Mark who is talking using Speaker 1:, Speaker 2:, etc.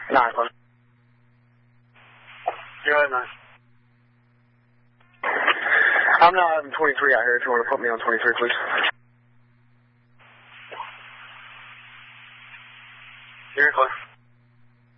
Speaker 1: 9 clear.
Speaker 2: Go ahead, 9.
Speaker 1: I'm now having 23 out here if you want to put me on 23, please.
Speaker 2: You're clear.